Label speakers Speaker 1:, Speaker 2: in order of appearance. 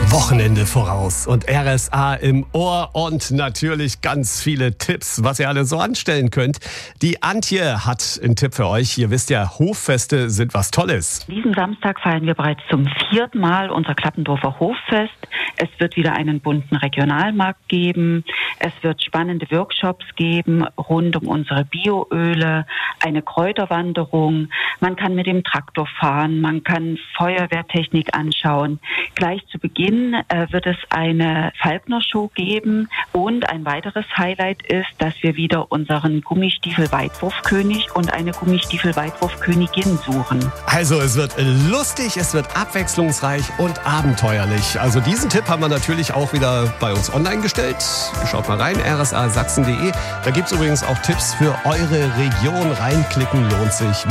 Speaker 1: Wochenende voraus und RSA im Ohr und natürlich ganz viele Tipps, was ihr alle so anstellen könnt. Die Antje hat einen Tipp für euch. Ihr wisst ja, Hoffeste sind was Tolles.
Speaker 2: Diesen Samstag feiern wir bereits zum 4. Mal unser Klappendorfer Hoffest. Es wird wieder einen bunten Regionalmarkt geben. Es wird spannende Workshops geben rund um unsere Bioöle, eine Kräuterwanderung. Man kann mit dem Traktor fahren, man kann Feuerwehrtechnik anschauen. Gleich zu Beginn wird es eine Falkner-Show geben und ein weiteres Highlight ist, dass wir wieder unseren Gummistiefel-Weitwurfkönig und eine Gummistiefel-Weitwurfkönigin suchen.
Speaker 1: Also es wird lustig, es wird abwechslungsreich und abenteuerlich. Also diesen Tipp haben wir natürlich auch wieder bei uns online gestellt. Schaut mal rein, rsasachsen.de. Da gibt es übrigens auch Tipps für eure Region. Reinklicken lohnt sich.